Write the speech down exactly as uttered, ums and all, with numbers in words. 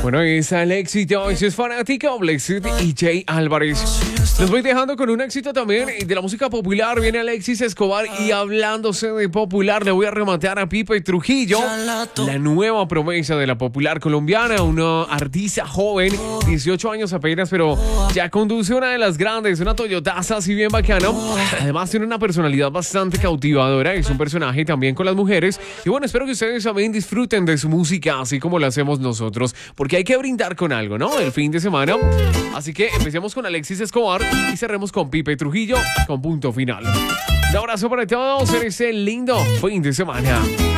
Bueno, es Alexis Joyce, es fanática Alexis y Jay Álvarez. Les voy dejando con un éxito también de la música popular. Viene Alexis Escobar y hablándose de popular, le voy a rematar a Pipe Trujillo, la nueva promesa de la popular colombiana, una artista joven, dieciocho años apenas, pero ya conduce una de las grandes, una Toyotaza así bien bacana. Además tiene una personalidad bastante cautivadora, es un personaje también con las mujeres. Y bueno, espero que ustedes también disfruten de su música así como lo hacemos nosotros, porque hay que brindar con algo, ¿no? El fin de semana. Así que empecemos con Alexis Escobar y cerremos con Pipe Trujillo con punto final. Un abrazo para todos en este lindo fin de semana.